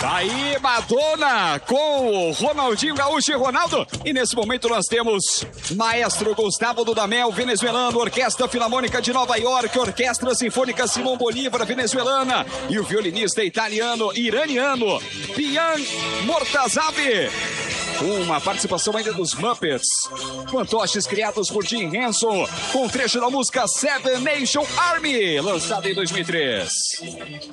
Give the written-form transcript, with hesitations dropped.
Aí, Madonna com o Ronaldinho Gaúcho e Ronaldo. E nesse momento nós temos Maestro Gustavo Dudamel, venezuelano, Orquestra Filarmônica de Nova York, Orquestra Sinfônica Simão Bolívar, venezuelana, e o violinista iraniano, Pian Mortazavi. Uma participação ainda dos Muppets, fantoches criados por Jim Henson, com trecho da música Seven Nation Army, lançada em 2003.